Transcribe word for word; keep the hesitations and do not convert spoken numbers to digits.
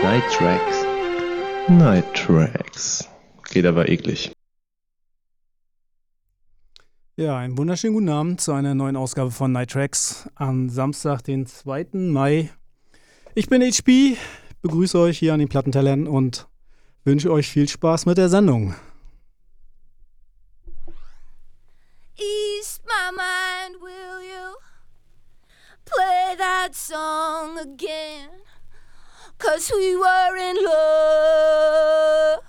Night Tracks. Night Tracks. Geht aber eklig. Ja, einen wunderschönen guten Abend zu einer neuen Ausgabe von Night Tracks am Samstag, den zweiten Mai. Ich bin H P, begrüße euch hier an den Plattentellern und wünsche euch viel Spaß mit der Sendung. Ease my mind, will you play that song again? 'Cause we were in love